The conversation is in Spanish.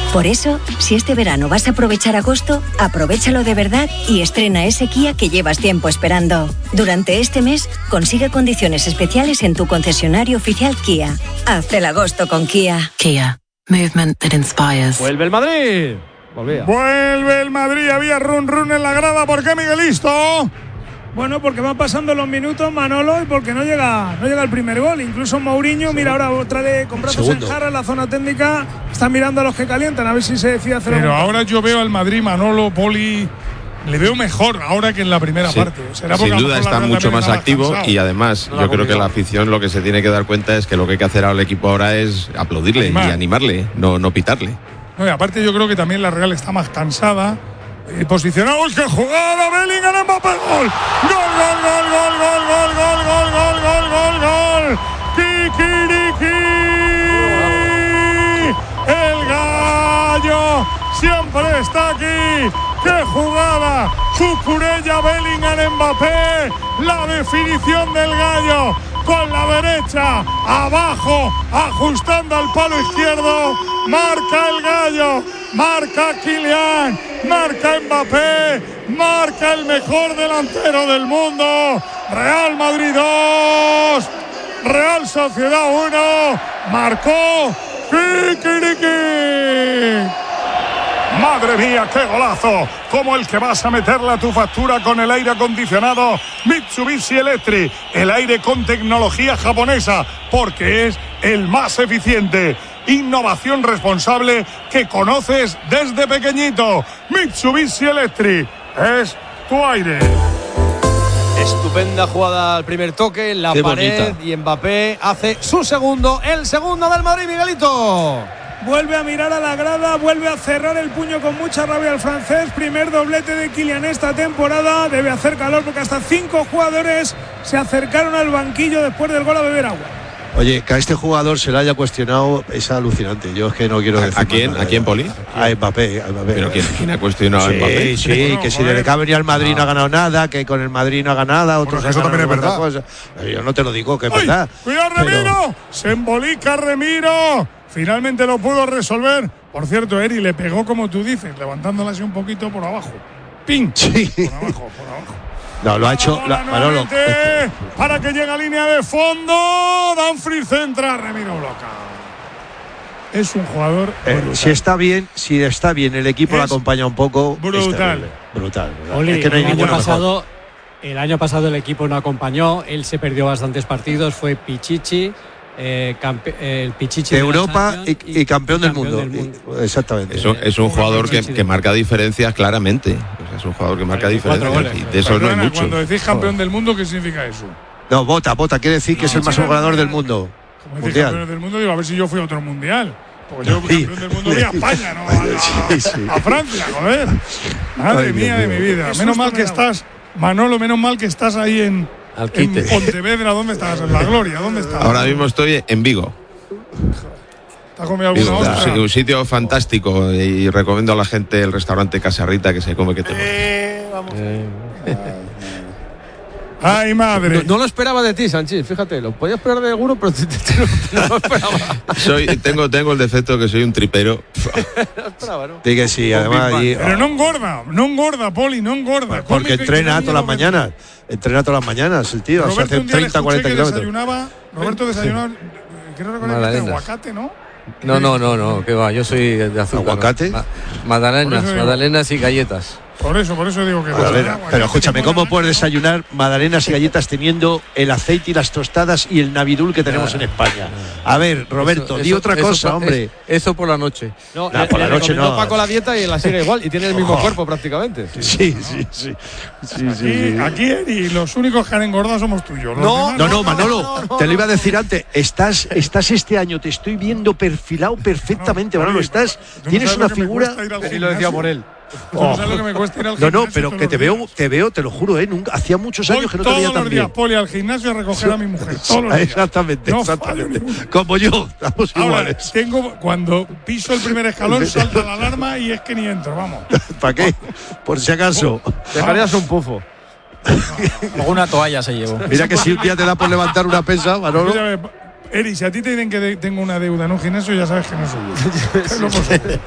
Por eso, si este verano vas a aprovechar agosto, aprovéchalo de verdad y estrena ese Kia que llevas tiempo esperando. Durante este mes, consigue condiciones especiales en tu concesionario oficial Kia. Haz el agosto con Kia. Kia. Movement that inspires. ¡Vuelve el Madrid! Volvía. Vuelve el Madrid. Había run en la grada. ¿Por qué, Miguelisto? Bueno, porque van pasando los minutos, Manolo, y porque no llega el primer gol. Incluso Mourinho, mira ahora otra vez con brazos en jarra en la zona técnica. Están mirando a los que calientan, a ver si se decide hacer. Pero ahora yo veo al Madrid, Manolo, Poli, le veo mejor ahora que en la primera parte. ¿Será sin duda está mucho más activo y además yo creo que la afición lo que se tiene que dar cuenta es que lo que hay que hacer al equipo ahora es aplaudirle y animarle, no pitarle. No, y aparte yo creo que también la Real está más cansada. Posicionados, que jugada, Bellingham, Mbappé, gol. Gol. Kikiriki. El gallo siempre está aquí. ¡Qué jugada! Cucurella, Bellingham, Mbappé. La definición del gallo. Con la derecha, abajo, ajustando al palo izquierdo. Marca el gallo. Marca Kylian. Marca Mbappé. Marca el mejor delantero del mundo. Real Madrid 2. Real Sociedad 1. Marcó Kikiriki. Madre mía, qué golazo, como el que vas a meterle a tu factura con el aire acondicionado Mitsubishi Electric, el aire con tecnología japonesa, porque es el más eficiente. Innovación responsable que conoces desde pequeñito. Mitsubishi Electric es tu aire. Estupenda jugada al primer toque, la qué pared bonita. Y Mbappé hace su segundo, el segundo del Madrid, Miguelito. Vuelve a mirar a la grada, vuelve a cerrar el puño con mucha rabia el francés. Primer doblete de Kylian esta temporada. Debe hacer calor porque hasta 5 jugadores se acercaron al banquillo después del gol a beber agua. Oye, que a este jugador se le haya cuestionado es alucinante. Yo es que no quiero decir. ¿A quién, Poli? A Mbappé. ¿Pero quién ha cuestionado a Mbappé? Sí, que si desde que ha venido al Madrid no ha ganado nada, que con el Madrid no ha ganado nada. Otros eso también es verdad. Cosa. Yo no te lo digo, que es verdad. ¡Cuidado, Remiro! Se embolica Remiro. Finalmente lo pudo resolver. Por cierto, Eri le pegó como tú dices, levantándola así un poquito por abajo. ¡Ping! Sí. Por abajo. No, lo ha hecho Manolo. Para que llegue a línea de fondo. Dumfries centra, Remiro bloca. Es un jugador si está bien, el equipo lo acompaña un poco. Brutal. Brutal. Oli, es que no hay ninguno mejor. El año pasado el equipo no acompañó, él se perdió bastantes partidos, fue Pichichi. El Pichichi de Europa y campeón del mundo. Exactamente. Es un jugador que marca diferencias claramente. Es un jugador que marca diferencias y de eso no hay mucho. Cuando decís campeón del mundo, ¿qué significa eso? No, Bota, quiere decir que es el máximo ganador del mundo. Como decís campeón del mundo, digo, a ver si yo fui a otro mundial. Porque yo campeón del mundo vi a España, no a Francia, joder. Madre mía de mi vida. Menos mal que estás, Manolo, estás ahí en Pontevedra. ¿Dónde estás? En La Gloria, ¿dónde estás? Ahora mismo estoy en Vigo. ¿Te has comido alguna ostra? Un sitio fantástico y recomiendo a la gente el restaurante Casarrita, que se come que te vamos. ¡Ay, madre! No lo esperaba de ti, Sánchez, fíjate, lo podía esperar de alguno, pero no lo esperaba. Tengo el defecto que soy un tripero. No esperaba, ¿no? Sí que sí, además. Pero no engorda, Poli, no engorda. Porque entrena todas las mañanas. Entrena todas las mañanas el tío. Roberto, se hace 30, 40 kilómetros. Roberto desayunaba, quiero recordar que aguacate, ¿no? No, que va, yo soy de azúcar. ¿Aguacate? Magdalenas y galletas. Por eso digo que... Pero escúchame, ¿cómo puedes desayunar magdalenas y galletas teniendo el aceite y las tostadas y el navidul que tenemos en España? A ver, Roberto, di otra cosa, hombre. Eso por la noche. No, por la noche no. Paco la dieta y la sigue igual y tiene el mismo cuerpo prácticamente. Sí. Aquí y los únicos que han engordado somos tuyos. No, Manolo, te lo iba a decir antes. Estás este año, te estoy viendo perfilado perfectamente, Manolo. Tienes una figura... Sí, lo decía por él. ¿Sabes lo que me cuesta ir al gimnasio? No, pero que te veo, te lo juro, nunca, hacía muchos años que no te veía tan bien. Todos los días, Poli, al gimnasio a recoger a mi mujer. Todos los días. Exactamente. Como yo, estamos iguales. Cuando piso el primer escalón, salta la alarma y es que ni entro, vamos. ¿Para qué? Por si acaso. Dejarías un pufo. Alguna toalla se llevó. Mira que si un día te da por levantar una pesa, Manolo. Eri, si a ti te dicen que tengo una deuda en un gimnasio, ya sabes que no soy yo.